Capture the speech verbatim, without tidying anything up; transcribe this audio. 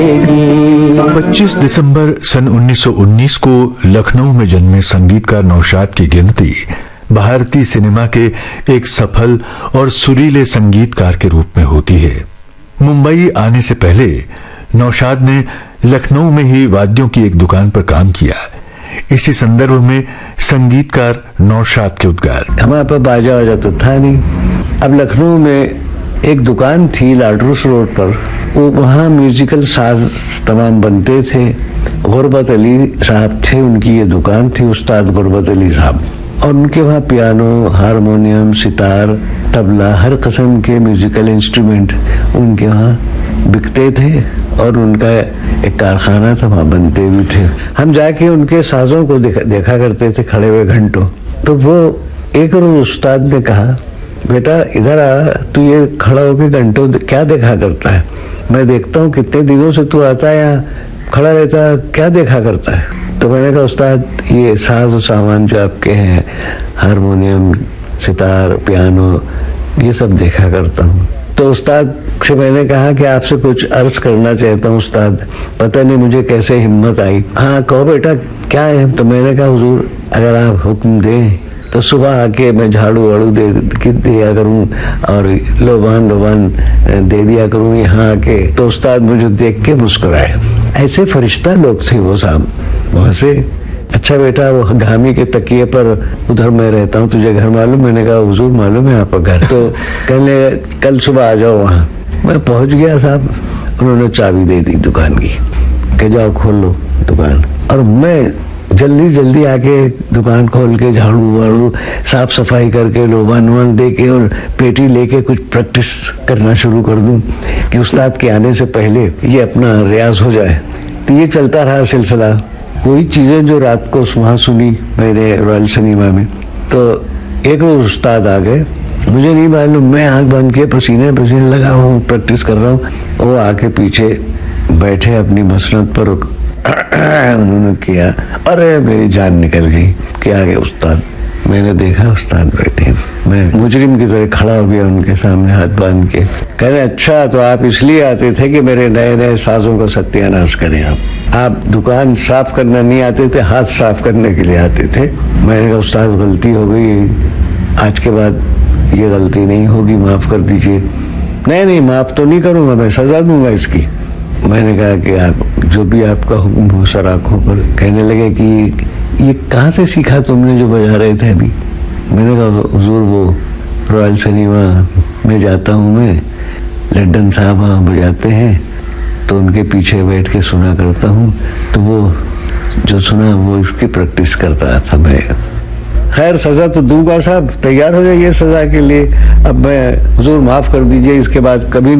पच्चीस दिसंबर सन उन्नीस सौ उन्नीस को लखनऊ में जन्मे संगीतकार नौशाद की गिनती भारतीय सिनेमा के एक सफल और सुरीले संगीतकार के रूप में होती है। मुंबई आने से पहले नौशाद ने लखनऊ में ही वाद्यों की एक दुकान पर काम किया। इसी संदर्भ में संगीतकार नौशाद के उद्गार। हमारे पास बाजा वाजा तो था नहीं। अब लखनऊ में एक दुकान थी लाडरूस रोड पर, वो वहाँ म्यूजिकल साज तमाम बनते थे। गुरबत अली साहब थे, उनकी ये दुकान थी, उस्ताद गुरबत अली साहब, और उनके वहाँ पियानो, हारमोनियम, सितार, तबला, हर किस्म के म्यूजिकल इंस्ट्रूमेंट उनके वहाँ बिकते थे और उनका एक कारखाना था, वहाँ बनते भी थे। हम जाके उनके साजों को देखा, देखा करते थे खड़े हुए घंटों। तो वो एक रोज उस्ताद ने कहा, बेटा इधर आ, तू ये खड़ा होके घंटों क्या देखा करता है? मैं देखता हूँ कितने दिनों से तू आता है यहाँ खड़ा रहता, क्या देखा करता है? तो मैंने कहा, उस्ताद ये साज और सामान जो आपके हैं, हारमोनियम, सितार, पियानो, ये सब देखा करता हूँ। तो उस्ताद से मैंने कहा कि आपसे कुछ अर्ज करना चाहता हूँ उस्ताद, पता नहीं मुझे कैसे हिम्मत आई। हाँ कहो बेटा क्या है? तो मैंने कहा, हुजूर अगर आप हुक्म दें तो सुबह आके मैं झाड़ू वाड़ू दे दिया करूं और लोबान लोबान दे दिया करूं यहाँ आके। तो उस्ताद मुझे देख के मुस्कुराए। ऐसे फरिश्ता लोग थे वो साहब, वहां से। अच्छा बेटा वो घामी के तकिए पर उधर मैं रहता हूँ, तुझे घर मालूम? मैंने कहा, हुजूर मालूम है आपका घर। तो कहने कल सुबह आ जाओ वहाँ। मैं पहुंच गया साहब, उन्होंने चाबी दे दी दुकान की कि जाओ खोल लो दुकान। और मैं जल्दी जल्दी आके दुकान खोल के झाड़ू वाड़ू साफ सफाई करके लोबान वोबान दे के और पेटी लेके कुछ प्रैक्टिस करना शुरू कर दूं कि उस्ताद के आने से पहले ये अपना रियाज हो जाए। तो ये चलता रहा सिलसिला। वही चीजें जो रात को वहाँ सुनी मैंने रॉयल सिनेमा में। तो एक रोज उस्ताद आ गए, मुझे नहीं मालूम, मैं आंख बंद के पसीने पसीने लगा हूँ, प्रैक्टिस कर रहा हूँ। वो आके पीछे बैठे अपनी मसनद पर, उन्होंने किया, अरे मेरी जान निकल गई कि आ गए उस्ताद। मैंने देखा उस्ताद बैठे, मैं मुजरिम की तरह खड़ा हो गया उनके सामने हाथ बांध के। कह रहे, अच्छा तो आप इसलिए आते थे कि मेरे नए नए साजों का सत्यानाश करें? आप आप दुकान साफ करना नहीं आते थे, हाथ साफ करने के लिए आते थे। मैंने कहा, उस्ताद गलती हो गई, आज के बाद ये गलती नहीं होगी, माफ कर दीजिए। नहीं नहीं माफ तो नहीं करूंगा, मैं सजा दूंगा इसकी। मैंने कहा कि आप जो भी आपका हुक्म हो सर आंखों पर। कहने लगे कि ये कहाँ से सीखा तुमने जो बजा रहे थे अभी? मैंने कहा, हुजूर वो रॉयल सिनेमा में जाता हूँ मैं, लड्डन साहब वहाँ बजाते हैं तो उनके पीछे बैठ के सुना करता हूँ, तो वो जो सुना वो इसकी प्रैक्टिस करता था मैं। खैर सजा तो दूंगा साहब, तैयार हो जाइए सजा के लिए। अब मैं, हुजूर माफ कर दीजिए, इसके बाद कभी